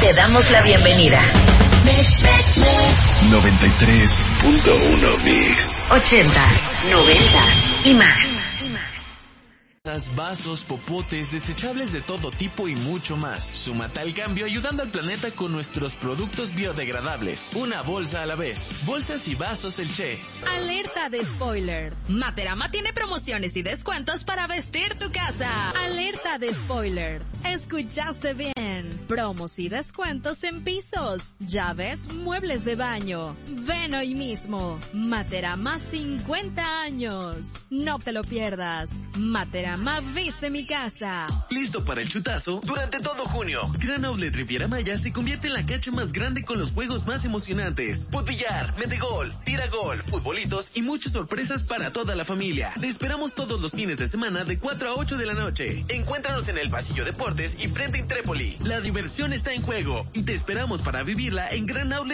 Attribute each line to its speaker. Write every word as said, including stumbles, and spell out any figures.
Speaker 1: Te damos la bienvenida.
Speaker 2: noventa y tres punto uno Mix.
Speaker 1: Ochentas, noventas y más.
Speaker 3: Vasos, popotes, desechables de todo tipo y mucho más. Súmate al cambio ayudando al planeta con nuestros productos biodegradables. Una bolsa a la vez. Bolsas y vasos El Che.
Speaker 4: Alerta de spoiler. Materama tiene promociones y descuentos para vestir tu casa. Alerta de spoiler. Escuchaste bien. Promos y descuentos en pisos, llaves, muebles de baño. Ven hoy mismo. Materama cincuenta años. No te lo pierdas. Materama viste mi casa.
Speaker 3: ¿Listo para el chutazo? Durante todo junio, Gran Outlet Riviera Maya se convierte en la cancha más grande con los juegos más emocionantes. Putbillar, metegol, tiragol, futbolitos y muchas sorpresas para toda la familia. Te esperamos todos los fines de semana de cuatro a ocho de la noche. Encuéntranos en el Pasillo Deportes y frente a Intrépoli. La diversión está en juego y te esperamos para vivirla en Gran Outlet